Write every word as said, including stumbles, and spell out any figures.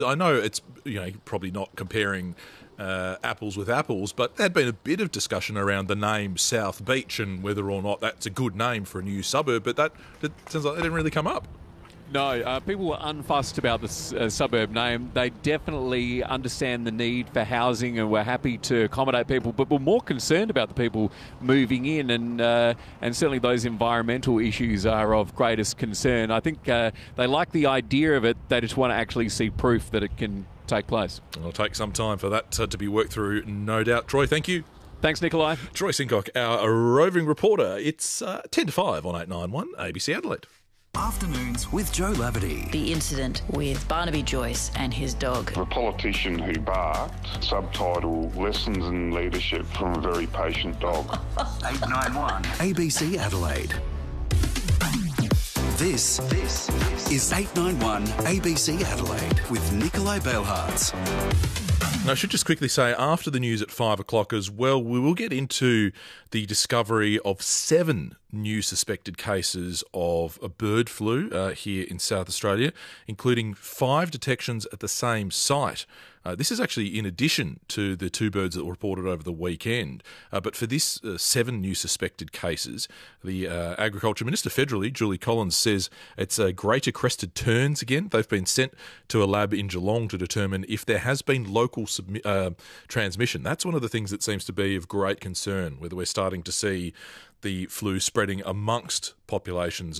I know it's, you know, probably not comparing uh, apples with apples, but there had been a bit of discussion around the name South Beach and whether or not that's a good name for a new suburb, but that, that sounds like that didn't really come up. No, uh, people were unfussed about the uh, suburb name. They definitely understand the need for housing and were happy to accommodate people, but were more concerned about the people moving in, and uh, and certainly those environmental issues are of greatest concern. I think uh, they like the idea of it. They just want to actually see proof that it can take place. It'll take some time for that uh, to be worked through, no doubt. Troy, thank you. Thanks, Nikolai. Troy Sincock, our roving reporter. It's uh, ten to five on eight ninety-one A B C Adelaide. Afternoons with Joe Laverty. The incident with Barnaby Joyce and his dog. A politician who barked, subtitle Lessons in Leadership from a Very Patient Dog. eight ninety-one A B C Adelaide. This, this is eight ninety-one A B C Adelaide with Nikolai Belhartz. Now, I should just quickly say, after the news at five o'clock as well, we will get into the discovery of seven new suspected cases of a bird flu uh, here in South Australia, including five detections at the same site. Uh, this is actually in addition to the two birds that were reported over the weekend. Uh, but for this uh, seven new suspected cases, the uh, Agriculture Minister federally, Julie Collins, says it's uh, greater crested terns again. They've been sent to a lab in Geelong to determine if there has been local submi- uh, transmission. That's one of the things that seems to be of great concern, whether we're starting to see the flu spreading amongst populations